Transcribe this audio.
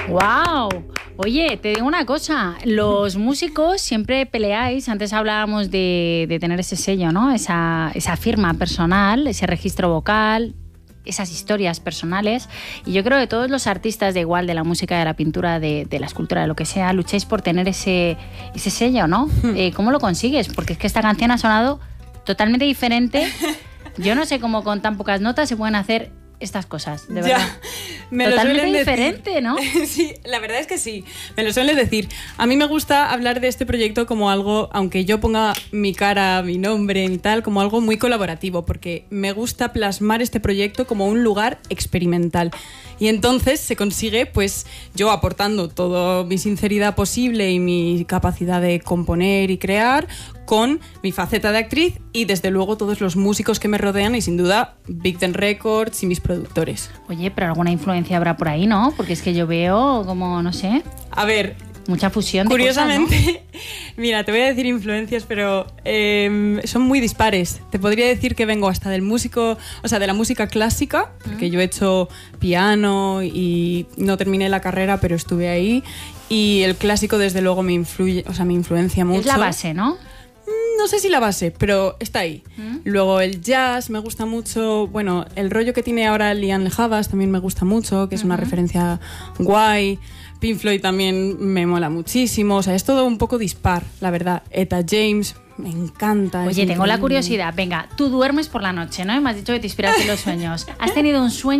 ¡Wow! Oye, te digo una cosa, los músicos siempre peleáis, antes hablábamos de tener ese sello, ¿no? Esa firma personal, ese registro vocal, esas historias personales, y yo creo que todos los artistas, de igual, de la música, de la pintura, de la escultura, de lo que sea, lucháis por tener ese sello, ¿no? ¿Cómo lo consigues? Porque es que esta canción ha sonado totalmente diferente. Yo no sé cómo con tan pocas notas se pueden hacer estas cosas, de verdad. Ya, me totalmente lo diferente, decir. ¿no? Sí, la verdad es que sí, me lo suelen decir. A mí me gusta hablar de este proyecto como algo, aunque yo ponga mi cara, mi nombre y tal, como algo muy colaborativo, porque me gusta plasmar este proyecto como un lugar experimental. Y entonces se consigue, pues, yo aportando toda mi sinceridad posible y mi capacidad de componer y crear, con mi faceta de actriz y desde luego todos los músicos que me rodean y sin duda Big Ten Records y mis productores. Oye, pero alguna influencia habrá por ahí, ¿no? Porque es que yo veo como, no sé... A ver... Mucha fusión de curiosamente, cosas, ¿no? Mira, te voy a decir influencias, pero son muy dispares. Te podría decir que vengo hasta del músico, o sea, de la música clásica, porque yo he hecho piano y no terminé la carrera, pero estuve ahí. Y el clásico, desde luego, me influencia mucho. Es la base, ¿no? No sé si la base, pero está ahí. Luego el jazz me gusta mucho. Bueno, el rollo que tiene ahora Lianne Havas también me gusta mucho, que es una referencia guay. Pink Floyd también me mola muchísimo. O sea, es todo un poco dispar, la verdad. Etta James, me encanta. Oye, tengo la curiosidad. Venga, tú duermes por la noche, ¿no? Me has dicho que te inspiras en los sueños. ¿Has tenido un sueño